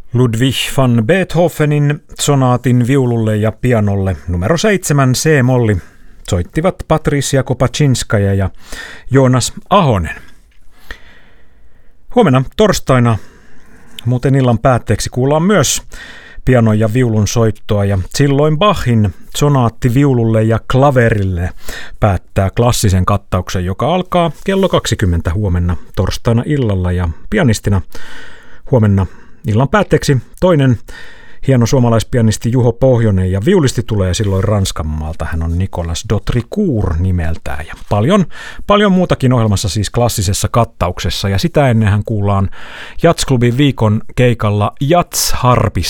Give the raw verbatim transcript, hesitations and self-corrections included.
Ludwig van Beethovenin sonaatin viululle ja pianolle numero seitsemän C-molli soittivat Patricia Kopaczynskaja ja Joonas Ahonen. Huomenna torstaina muuten illan päätteeksi kuullaan myös pianon ja viulun soittoa ja silloin Bachin sonaatti viululle ja klaverille päättää klassisen kattauksen, joka alkaa kello kaksikymmentä huomenna torstaina illalla ja pianistina huomenna illan päätteeksi toinen hieno suomalaispianisti Juho Pohjonen ja viulisti tulee silloin Ranskanmaalta. Hän on Nicolas Dautricourt nimeltään ja paljon, paljon muutakin ohjelmassa siis klassisessa kattauksessa ja sitä ennenhän kuullaan Jazzklubin viikon keikalla Jazz-harpista.